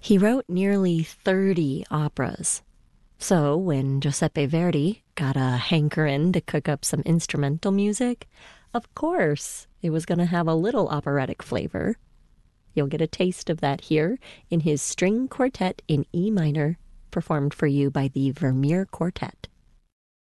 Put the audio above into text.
He wrote nearly 30 operas. So when Giuseppe Verdi got a hankerin' to cook up some instrumental music, of course it was going to have a little operatic flavor. You'll get a taste of that here in his string quartet in E minor, performed for you by the Vermeer Quartet.